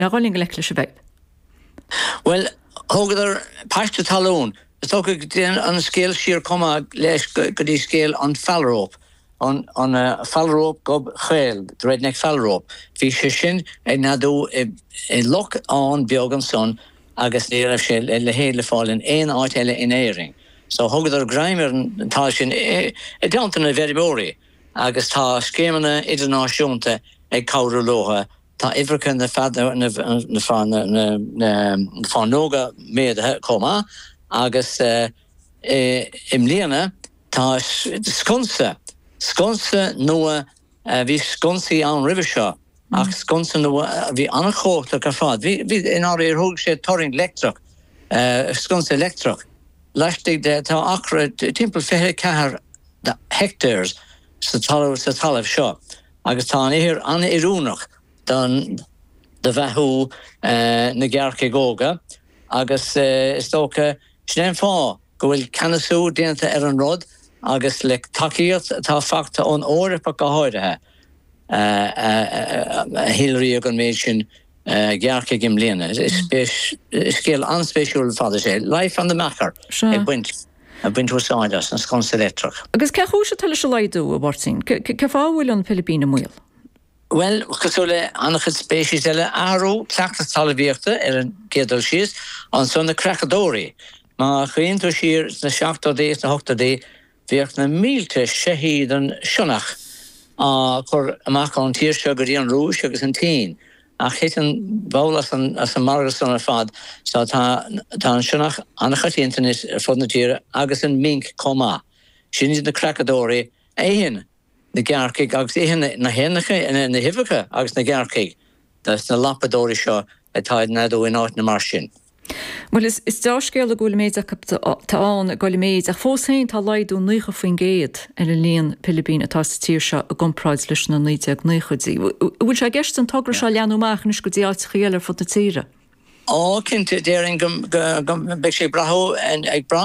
na gáling lecle se bheith. Well, hogadar pasta talún. It's ook on a scale sheer comma leis go dí scale on fallrope. On a fallrope gob chael, the redneck fallrope. Fi sin nadu a lock on biogan son agus near shell le hele fallen ein áitele in airing. So hogadar grimer tá sin don't na very bori. Agus tá skemana internationte ag cawr loha. Tá Iverken na fada na fanoga mede koma agus imliana tá sconsa noa vi sconsi an rivershaw ach sconsa noa vi anachócht ag fad vi in our hog sé toring electric sconsa electric lastig de tá akra timpel fehe cahar hectares sa talav shaw agus tá hier an irúnach dan de bheithú na gearcha góga agus istócha snéim fá go bhfuil canasú déanta an rod agus le takeíocht tá facta ón óiripa go háirithe Hillary agan méid sin gearcha gim léana scéal anspéisiúil fada sé life an the machar ag buint úsáidas an sconsa electric. Agus ce chúise tal se leidú a bhhartín? Ce fáhfuil an Philippína muil? Well, cosole anachid species ele aro plachtas talavíochta an gédal síos an son na cracadóri. Ma chuintu sír na 7 na 8 bhíocht na 1,600 an sionnach chur amach an tír segarí an rúis agus an tín. Ach hit an bólas as an margus an fad so tá an sionnach anachid internet fod na tír agus an mink comma. Sin na cracadóri éhin. Na gearcaig agus éhan na hénacha na hifacha agus na gearcaig. Das na lapadóri seo atá nadó in áit na mar sin. Well, is dáiscéal a goilméid táán a goilméid a fósain tá leidú nucha faoin géad ar a líon Philippín atá sa tíir seo a gomráid leis na 9 bhfuil sé gceist an tugra se leanúachnis go dtí áit chéalar fo na tíre? Cinnte déiring gom beag sé brathó ag bra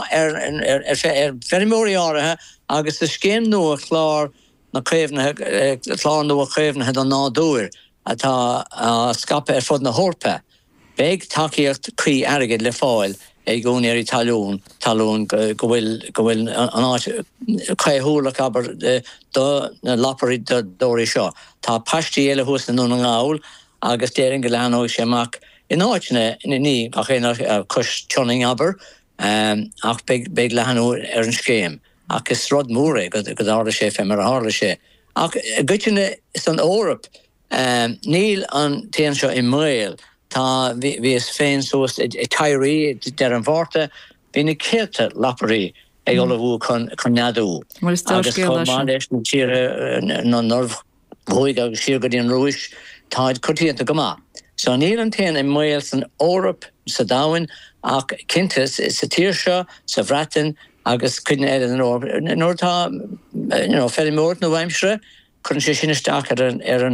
ferimóí áirithe agus is céim nua chlár na chéimnethe chlár nua chéimnethe an nádúir atá scape fod na hórpa. Beg takeíocht crí airgid le fáil ag gúnéirí talún go bhfuil an áit chéthúlach aber do na laparí dóirí seo. Tá pastí eile hús na nún an gáil agus déiring go leanóg séach in áitne in ní ach é cos tioning aber ach beg leanú ar an scéim. Ach is rod múra go dála sé fé mar hála sé. Ach gutine is an órap níl an téan seo i mail tá vi is féin soas i tairí der an bhharrta bhína céirte laparí ag olahú chun neadú. Agus chun leis na tíre nó north bhuaig agus siar go dtíon rúis táid curtíanta go má. So níl an téan i mail san órap sa dáhain ach cintas is sa tíir seo sa bhreatain agus cudne eile an ortá ferimórt na bhaimsre chun sé sin isteach ar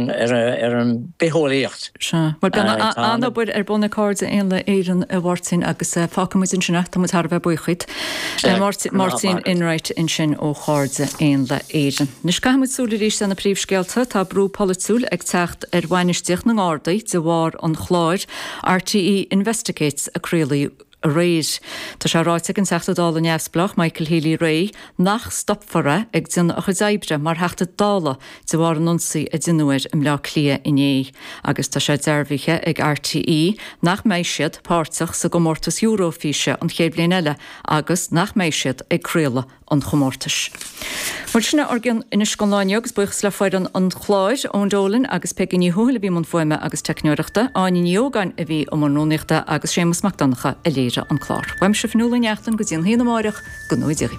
an behóíocht. Se. Mar anna bud ar buna cardsa éon le éan a bhhartín agus fácamuid in sinna tá tar bheith buchuid. Martin inráit in sin ó chárdsa éon le éan. Nis caiimiid súla ríéis san na príomhscealta tá brú polúil ag techt ar bhainisteach na gádaí de bhhar an chláir RTE Investigates a crílaí a réis. Tá sé ráite an seachtadála neamsblach Michael Healy Ray nach stopfara ag din a chudáibre mar heachta dála de bhar an nonsaí a dinuir im le clia iné. Agus tá sé dearbhíche ag RTE nach méisiad páirteach sa gomórtas Eurofíse an chéad bliain eile agus nach méisiad ag críla an chomórtas. Mar sinna organ ina scoláine agus buchas le foiid an chláir ón dólan agus pe ní thuúla bhí man foiime agus techneoireachta áin yogan a bhí ó marnóíochta agus sémas macdanacha a léire an chlár. Weim se fanúla neachtan go dtíon héana máireach go nóideí.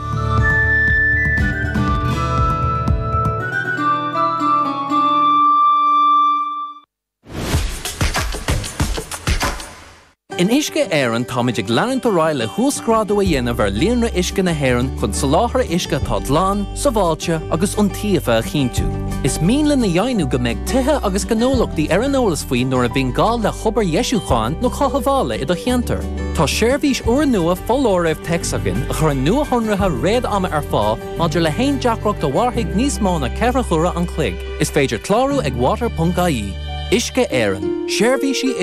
In isce éireann táid ag leann ráile thuascrádú a dhéanamh ar líonra isce na hÉireann chun sa láthar isce tá dlán, sa bháilte agus an tíomh a chinntiú. Is míle na dhéanú go méid tuthe agus gnólachtaí ar an ólas faoin nuair a bhíon gáil le chobar Jesúcháin nó chahabhála i do cheantar. Tá seirbhís uair nua fóláireamh texagan a chur an nua-honratha réad ama ar fá maidir le haon deacracht a bharthaigh níos mó na ceithre chura an chloig. Is féidir chlárú ag water.ie. Isce Éireann, seirbhí sí